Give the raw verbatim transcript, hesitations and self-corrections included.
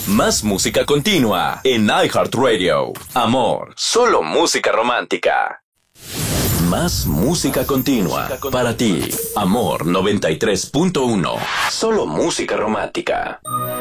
Más música continua en iHeartRadio. Amor, solo música romántica. Más música continua para ti. Amor noventa y tres punto uno. Solo música romántica.